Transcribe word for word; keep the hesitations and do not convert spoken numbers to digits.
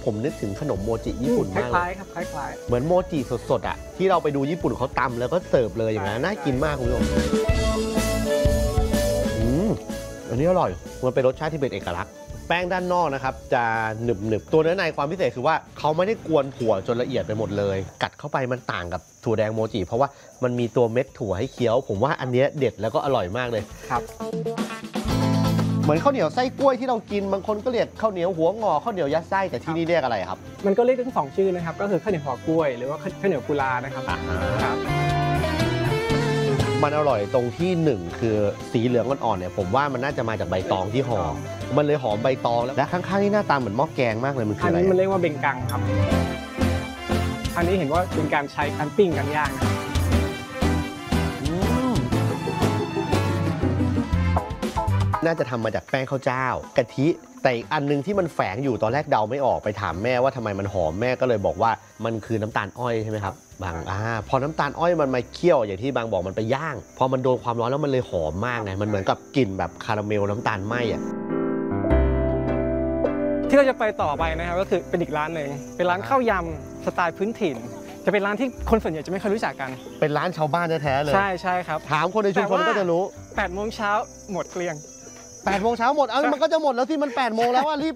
ผมนึกถึงขนมโมจิญี่ปุ่นมากคเลยล้ายๆครับคล้ายเหมือนโมจิสดๆอ่ะที่เราไปดูญี่ปุ่นเขาตำแล้วก็เสิร์ฟเลยอย่างนั้นน่ากินมากคุณผู้ชมอืมอันนี้อร่อยมันเป็นรสชาติที่เป็นเอกลักษณ์แป้งด้านนอกนะครับจะหนึบหนึบตัวเนื้อในความพิเศษคือว่าเขาไม่ได้กวนถั่วจนละเอียดไปหมดเลยกัดเข้าไปมันต่างกับถั่วแดงโมจิเพราะว่ามันมีตัวเม็ดถั่วให้เคี้ยวผมว่าอันเนี้ยเด็ดแล้วก็อร่อยมากเลยๆครับเหมือนข้าวเหนียวไส้กล้วยที่เรากินบางคนก็เรียกข้าวเหนียวหัวงอข้าวเหนียวยัดไส้แต่ที่นี่เรียกอะไรครับมันก็เรียกทั้งสองชื่อนะครับก็คือข้าวเหนียวหัวกล้วยหรือว่าข้าวเหนียวกุลานะครับครับมันอร่อยตรงที่หนึ่งคือสีเหลืองอ่อนๆเนี่ยผมว่ามันน่าจะมาจากใบตองที่หอมมันเลยหอมใบตองแล้วและข้างๆนี่หน้าตาเหมือนหม้อแกงมากเลยมันคืออันอะไรนี้มันอะเรียกว่าเบงกังครับอันนี้เห็นว่าเป็นการใช้การปิ้งการย่างนะครับอืมน่าจะทำมาจากแป้งข้าวเจ้ากะทิแต่อีกอันนึงที่มันแฝงอยู่ตอนแรกเดาไม่ออกไปถามแม่ว่าทำไมมันหอมแม่ก็เลยบอกว่ามันคือน้ำตาลอ้อยใช่ไหมครับบางอ่าพอน้ำตาลอ้อยมันมาเคี่ยวอย่างที่บางบอกมันไปย่างพอมันโดนความร้อนแล้วมันเลยหอมมากไงมันเหมือนกับกลิ่นแบบคาราเมลน้ำตาลไหมอ่ะที่เราจะไปต่อไปนะครับก็คือเป็นอีกร้านหนึ่งเป็นร้านข้าวยำสไตล์พื้นถิ่น จะเป็นร้านที่คนส่วนใหญ่จะไม่ค่อยรู้จักกันเป็นร้านชาวบ้านแท้ๆเลยใช่ใช่ครับถามคนในชุมชนก็จะรู้แปดโมงเช้าหมดเกลี้ยงแปดโมงเช้าหมด เอ้ามันก็จะหมดแล้วสิมันแปดโมงแล้วว่ารีบ